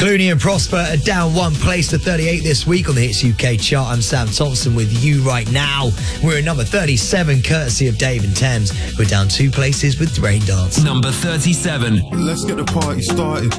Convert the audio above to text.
Clooney and Prosper are down one place to 38 this week on the Hits UK chart. I'm Sam Thompson with You Right Now. We're at number 37, courtesy of Dave and Thames. We're down 2 places with Rain Dance. Number 37. Let's get the party started.